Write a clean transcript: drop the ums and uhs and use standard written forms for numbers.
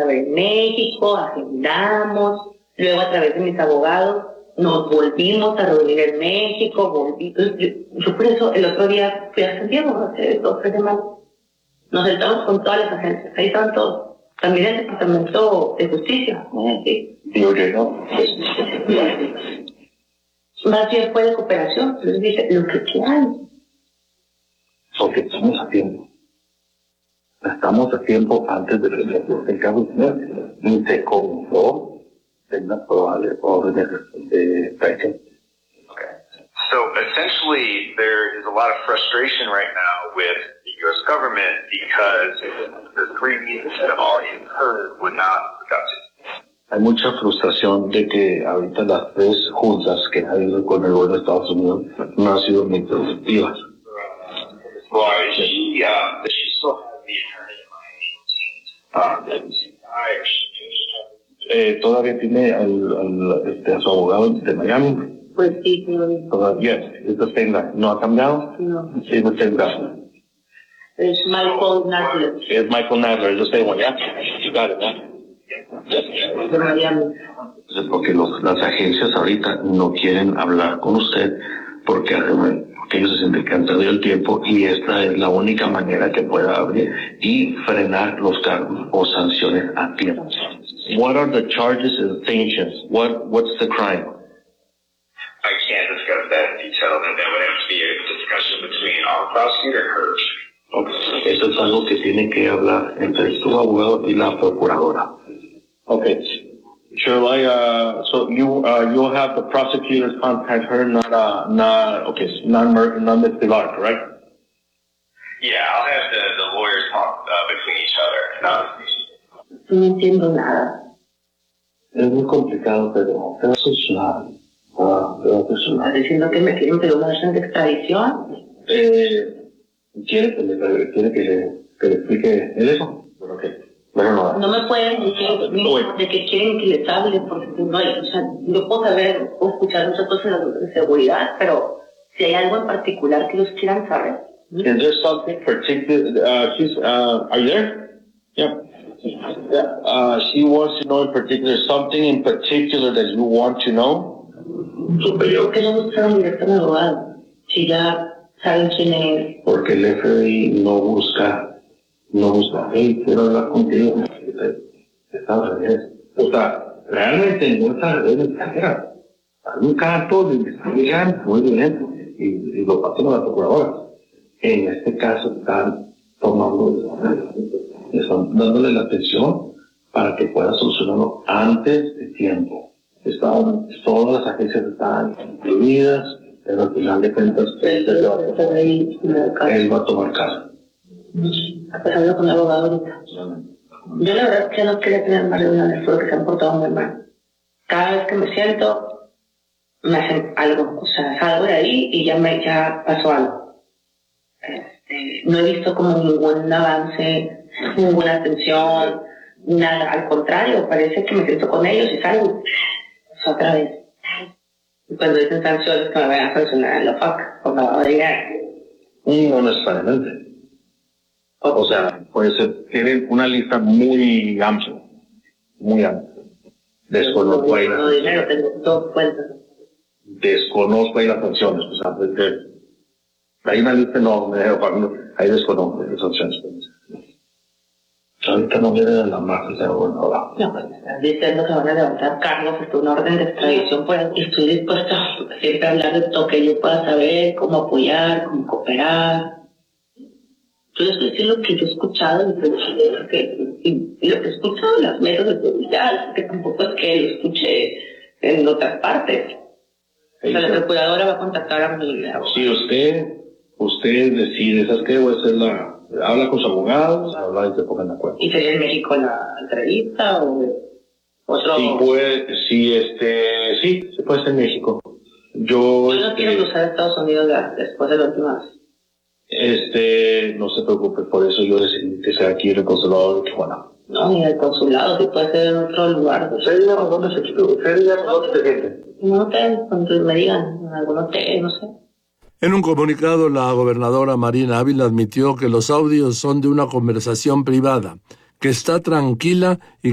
a ver en México, agendamos, luego a través de mis abogados nos volvimos a reunir en México, yo por eso el otro día fui a Santiago, hace 2 o 3 semanas, nos sentamos con todas las agencias, ahí estaban todos, también el Departamento de Justicia, sí. DOJ, ¿no? Más bien fue de cooperación, entonces dije, lo que quieran. Porque estamos a tiempo. Estamos a tiempo antes de que el caso ni se comenzó en una probable orden de traición. Okay. So essentially, there is a lot of frustration right now with the U.S. government because the 3 meetings that have already occurred were not productive. Hay mucha frustración de que ahorita las 3 juntas que ha habido con el gobierno de Estados Unidos no han sido muy productivas. Well, she still has the attorney in Miami. Todavía tiene a su abogado de Miami. Pues sí, señor. Yes, it's the same guy. No ha cambiado. No. It's the same guy. Es Michael Nadler. It's Michael Nadler, it's the same one, yeah? You got it, yeah? De Miami. Porque las agencias ahorita no quieren hablar con usted porque ellos se sienten que han perdido el tiempo y esta es la única manera que pueda abrir y frenar los cargos o sanciones a tiempo. What are the charges and sanctions? What's the crime? I can't discuss that in detail, and that would have to be a discussion between our prosecutor and her. Okay. Eso es algo que tiene que hablar entre su abogado y la procuradora. Okay. Shirley, so you'll have the prosecutors contact her, not Ms. Pilar, correct? Yeah, I'll have the lawyers talk between each other. No entiendo nada. Es muy complicado, pero es personal. ¿Estás diciendo que me quieren pedir una orden de extradición? ¿Quiere que le explique el eso? ¿Pero qué? Bueno, no me pueden decir de que quieren que les hable, porque no hay, o sea, yo puedo saber o escuchar muchas cosas de seguridad, pero si hay algo en particular que ellos quieran saber. Is there something particular? Are you there? Yeah. She wants to know in particular something in particular that you want to know. Yo que no buscaron directo a mi abogado. Si ya saben quién es. Porque el FBI no busca, hey, quiero hablar contigo. Estados Unidos. O sea, realmente no está en extranjera. Hay un caso de investigación muy bien y lo pasan a la procuradora. En este caso están están dándole la atención para que pueda solucionarlo antes de tiempo. Todas las agencias están incluidas, pero al final de cuentas él va a tomar caso. Pues hablo con el abogado ahorita. Yo la verdad es que no quería tener más reuniones porque se han portado muy mal. Cada vez que me siento, me hacen algo, o sea, salgo de ahí y ya pasó algo. No he visto como ningún avance, ninguna atención, nada, al contrario, parece que me siento con ellos y salgo otra vez. Y cuando dicen sanciones que me vayan a sancionar en la faca, por favor, digan. No necesariamente. O sea, puede ser, tienen una lista muy amplia, muy amplia. Desconozco ahí no, dinero, tengo 2 cuentas. Desconozco ahí las sanciones, o sea, hay una lista enorme, ahí desconozco las sanciones. Ahorita no viene de la marca de gobernadora. No, pues me están diciendo que van a levantar cargos, una orden de extradición, pues estoy dispuesta a siempre hablar de todo que yo pueda saber, cómo apoyar, cómo cooperar. Yo les voy a decir lo que yo he escuchado y lo que he escuchado en las mesas de seguridad, que tampoco es que lo escuché en otras partes. O sea, la procuradora va a contactar a mi abogado. Si usted decide, ¿sabes qué? Voy a hacer habla con sus abogados, habla y se pongan de acuerdo. ¿Y sería en México la entrevista o otro? Sí, se puede hacer en México. Yo no quiero cruzar a Estados Unidos después de la última vez. No se preocupe, por eso yo decidí que sea aquí en el consulado de Tijuana. No, ni en el consulado, si puede ser en otro lugar. ¿Usted díganos dónde se quiere? ¿Usted díganos dónde se quiere? En un hotel, cuando me digan, en algún hotel, no sé. En un comunicado, la gobernadora Marina Ávila admitió que los audios son de una conversación privada, que está tranquila y